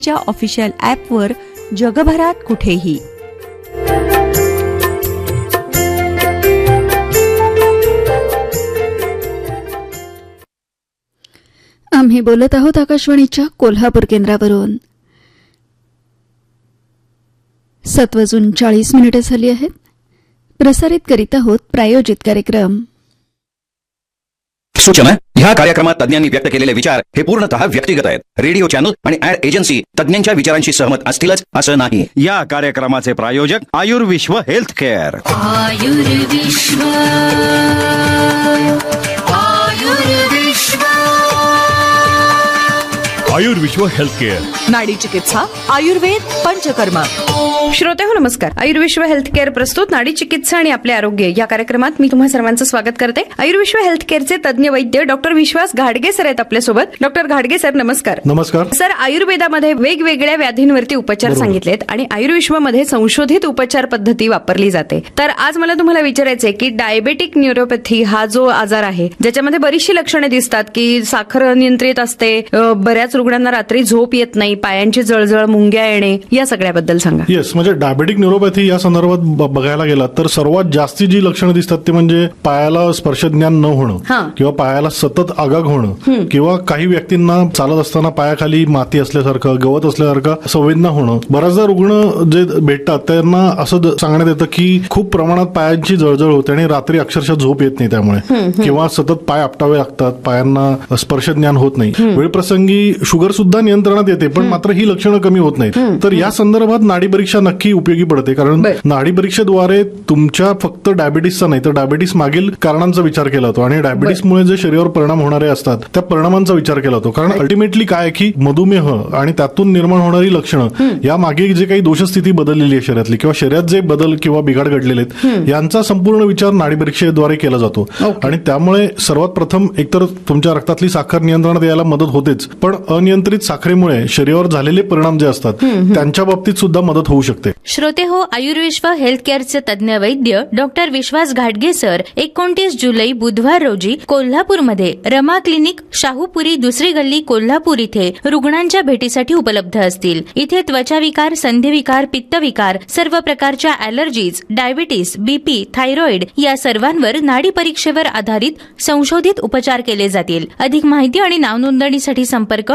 च्या ऑफिशियल ॲपवर जगभरात कुठेही. आम्ही बोलत आहोत आकाशवाणीच्या कोल्हापूर केंद्रावरून. 7:40 झाली आहेत. प्रसारित करीत आहोत प्रायोजित कार्यक्रम. सूचना: ह्या कार्यक्रमात तज्ञांनी व्यक्त केलेले विचार हे पूर्णतः व्यक्तिगत आहेत. रेडिओ चॅनल आणि ऍड एजन्सी तज्ञांच्या विचारांशी सहमत असतीलच असं नाही. या कार्यक्रमाचे प्रायोजक Ayurvishwa health care. Ayurvishwa health care, नाडी चिकित्सा, आयुर्वेद, पंचकर्मा. श्रोते हो नमस्कार. आयुर्विश्व हेल्थ केअर प्रस्तुत नाडी चिकित्सा आणि आपले आरोग्य या कार्यक्रमात मी तुम्हा सर्वांचं स्वागत करते. आयुर्विश्व हेल्थ केअरचे तज्ञ वैद्य डॉक्टर विश्वास घाडगे सर आहेत आपल्यासोबत. डॉक्टर घाडगे सर नमस्कार. नमस्कार सर. आयुर्वेदामध्ये वेगवेगळ्या व्याधींवरती उपचार सांगितलेत आणि आयुर्विश्वमध्ये संशोधित उपचार पद्धती वापरली जाते. तर आज मला तुम्हाला विचारायचंय की डायबेटिक न्यूरोपॅथी हा जो आजार आहे ज्याच्यामध्ये बरीचशी लक्षणे दिसतात की साखर नियंत्रित असते, बऱ्याच रुग्णांना रात्री झोप येत नाही, पायांची जळजळ, मुंग्या येणे, या सगळ्याबद्दल सांगा. येस, म्हणजे डायबेटिक न्यूरोपॅथी या संदर्भात बघायला गेला तर सर्वात जास्ती जी लक्षणं दिसतात ते म्हणजे पायाला स्पर्शज्ञान न होणं किंवा पायाला सतत आगाग होणं किंवा काही व्यक्तींना चालत असताना पायाखाली माती असल्यासारखं, गवत असल्यासारखं संवेदना होणं. बऱ्याचदा रुग्ण जे भेटतात त्यांना असं सांगण्यात येतं की खूप प्रमाणात पायांची जळजळ होते आणि रात्री अक्षरशः झोप येत नाही त्यामुळे, किंवा सतत पाय आपटावे लागतात, पायांना स्पर्शज्ञान होत नाही. वेळप्रसंगी शुगर सुद्धा नियंत्रणात येते पण मात्र ही लक्षणं कमी होत नाहीत. तर या संदर्भात नाडी परीक्षा नक्की उपयोगी पडते, कारण नाडी परीक्षेद्वारे तुमच्या फक्त डायबिटीसचा नाही तर डायबिटीस मागील कारणांचा विचार केला जातो आणि डायबिटीसमुळे जे शरीरावर परिणाम होणारे असतात त्या परिणामांचा विचार केला जातो. कारण अल्टिमेटली काय की मधुमेह आणि त्यातून निर्माण होणारी लक्षणं या मागे जे काही दोषस्थिती बदललेली आहे शरीरातली किंवा शरीरात जे बदल किंवा बिघाड घडलेले आहेत यांचा संपूर्ण विचार नाडी परीक्षेद्वारे केला जातो. आणि त्यामुळे सर्वात प्रथम एकतर तुमच्या रक्तातली साखर नियंत्रणात यायला मदत होतेच, पण अनियंत्रित साखरेमुळे शरीरावर झालेले परिणाम जे असतात त्यांच्या बाबतीत सुद्धा मदत होऊ शकते. श्रोते हो, आयुर्विश्व हेल्थ केअरचे तज्ञ वैद्य डॉक्टर विश्वास घाडगे सर 29 जुलै बुधवार रोजी कोल्हापूरमध्ये रमा क्लिनिक, शाहूपुरी, दुसरी गल्ली, कोल्हापूर इथे रुग्णांच्या भेटीसाठी उपलब्ध असतील. इथे त्वचाविकार, संधिविकार, पित्तविकार, सर्व प्रकारच्या ॲलर्जीज, डायबिटीस, बीपी, थायरॉइड या सर्वांवर नाडी परीक्षेवर आधारित संशोधित उपचार केले जातील. अधिक माहिती आणि नावनोंदणीसाठी संपर्क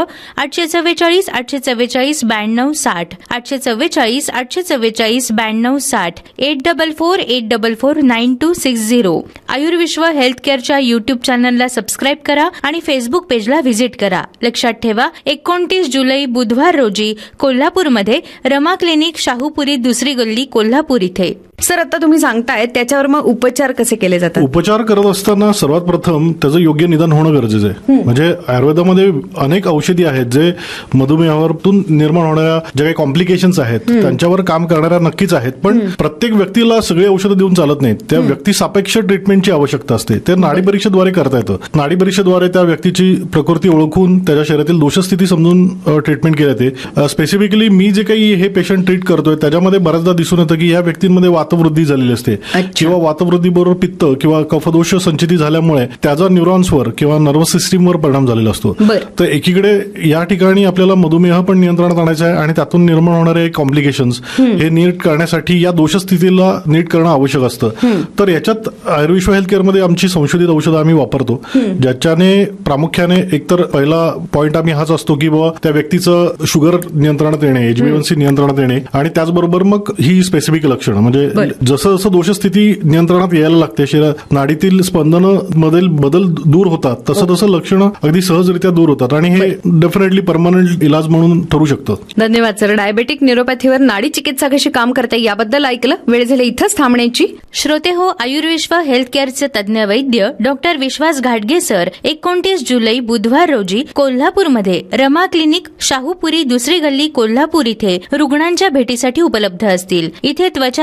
844 844 92 60, 844 844 92 60, 844 844 9260. आयुर्विश्व हेल्थ केअरच्या युट्यूब चॅनलला सबस्क्राईब करा आणि फेसबुक पेजला व्हिजिट करा. लक्षात ठेवा, 29 जुलै बुधवार रोजी कोल्हापूरमध्ये रमा क्लिनिक, शाहूपुरी, दुसरी गल्ली, कोल्हापूर इथे. सर, आता तुम्ही सांगताय त्याच्यावर मग उपचार कसे केले जातात? उपचार करत असताना सर्वात प्रथम त्याचं योग्य निदान होणं गरजेचं आहे. म्हणजे आयुर्वेदामध्ये अनेक औषधी आहेत जे मधुमेहावरून निर्माण होणाऱ्या ज्या काही कॉम्प्लिकेशन्स आहेत त्यांच्यावर काम करणाऱ्या नक्कीच आहेत, पण प्रत्येक व्यक्तीला सगळी औषधं देऊन चालत नाहीत. त्या व्यक्ती सापेक्ष ट्रीटमेंटची आवश्यकता असते. ते नाडी परीक्षेद्वारे करता येतं. नाडी परीक्षेद्वारे त्या व्यक्तीची प्रकृती ओळखून त्याच्या शरीरातील दोषस्थिती समजून ट्रीटमेंट केली जाते. स्पेसिफिकली मी जे काही हे पेशंट ट्रीट करतोय त्याच्यामध्ये बऱ्याचदा दिसून येतं की या व्यक्तींमध्ये वातवृद्धी झालेली असते किंवा वातवृद्धीबरोबर पित्त किंवा कफदोष संचिती झाल्यामुळे त्याचा न्यूरॉन्सवर किंवा नर्वस सिस्टीमवर परिणाम झालेला असतो. तर एकीकडे या ठिकाणी आपल्याला मधुमेह पण नियंत्रणात आणायचा आहे आणि त्यातून निर्माण होणारे कॉम्प्लिकेशन्स हे नीट करण्यासाठी या दोषस्थितीला नीट करणं आवश्यक असतं. तर याच्यात आयुर्विश्व हेल्थ केअरमध्ये आमची संशोधित औषधं आम्ही वापरतो, ज्याच्याने प्रामुख्याने एकतर पहिला पॉईंट आम्ही हाच असतो की बाबा त्या व्यक्तीचं शुगर नियंत्रणात येणे, HbA1c नियंत्रणात येणे आणि त्याचबरोबर मग ही स्पेसिफिक लक्षणं म्हणजे जसं जसं दोषस्थिती नियंत्रणात यायला लागते, शरीरात नाडीतील स्पंदनं मधील बदल दूर होतात तसं तसं लक्षणं अगदी सहजरित्या दूर होतात आणि हे डेफिनेटली परमनंट इलाज म्हणून ठरू शकतं. धन्यवाद सर. डायबेटिक न्यूरोपॅथीवर नाडी चिकित्सा कशी काम करते याबद्दल ऐकलं. वेळ झाली इथंच थांबण्याची. श्रोते हो, आयुर्विश्व हेल्थ केअरचे तज्ञ वैद्य डॉक्टर विश्वास घाडगे सर 29 जुलै बुधवार रोजी कोल्हापूरमध्ये रमा क्लिनिक, शाहूपुरी, दुसरी गल्ली, कोल्हापूर इथे रुग्णांच्या भेटीसाठी उपलब्ध असतील. इथे त्वचाविकार,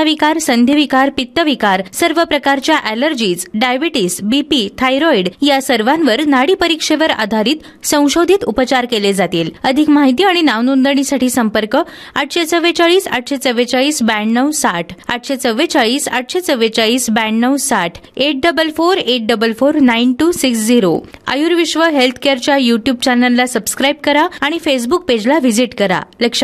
संधिविकार, पित्तविकार, सर्व प्रकारच्या ॲलर्जीज, डायबिटीस, बीपी, थायरॉइड या सर्वांवर नाडी परीक्षेवर आधारित संशोधित उपचार केले जातील. अधिक माहिती आणि नाव नोंदणीसाठी संपर्क 844 844 92 60 844 844 92 60 844 844 9260. आयुर्विश्व हेल्थ केअरच्या युट्यूब चॅनलला सबस्क्राईब करा आणि फेसबुक पेजला व्हिजिट करा.